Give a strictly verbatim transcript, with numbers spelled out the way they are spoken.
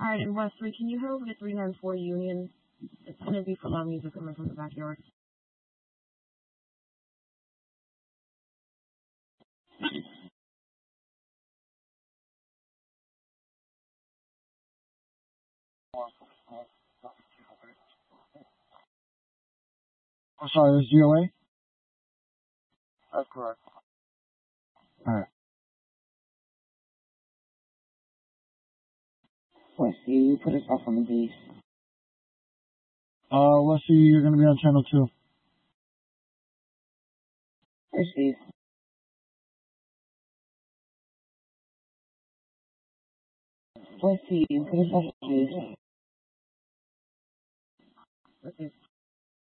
Alright, and West three, can you head over to three nine four Union? It's gonna be for loud music coming from the backyard. I'm sorry, this is G O A? That's correct. Alright. West, you put us off on the base. Uh, let's see, you're gonna be on channel two. Where's Steve? West, you put us off on the base. Okay.